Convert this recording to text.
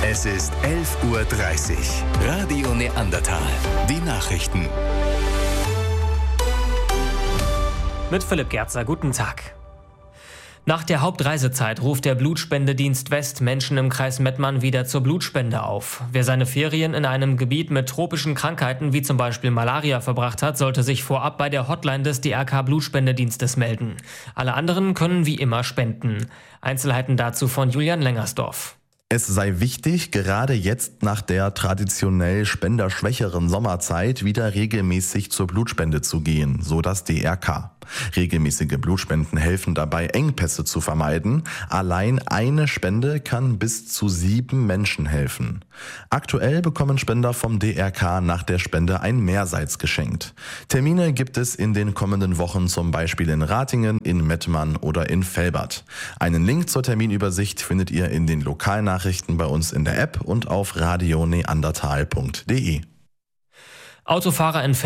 Es ist 11:30 Uhr. Radio Neandertal. Die Nachrichten. Mit Philipp Gerzer, guten Tag. Nach der Hauptreisezeit ruft der Blutspendedienst West Menschen im Kreis Mettmann wieder zur Blutspende auf. Wer seine Ferien in einem Gebiet mit tropischen Krankheiten wie zum Beispiel Malaria verbracht hat, sollte sich vorab bei der Hotline des DRK Blutspendedienstes melden. Alle anderen können wie immer spenden. Einzelheiten dazu von Julian Lengersdorf. Es sei wichtig, gerade jetzt nach der traditionell spenderschwächeren Sommerzeit wieder regelmäßig zur Blutspende zu gehen, so das DRK. Regelmäßige Blutspenden helfen dabei, Engpässe zu vermeiden. Allein eine Spende kann bis zu 7 Menschen helfen. Aktuell bekommen Spender vom DRK nach der Spende ein Mehrsalz geschenkt. Termine gibt es in den kommenden Wochen zum Beispiel in Ratingen, in Mettmann oder in Velbert. Einen Link zur Terminübersicht findet ihr in den Lokalnachrichten bei uns in der App und auf radioneandertal.de. Autofahrer in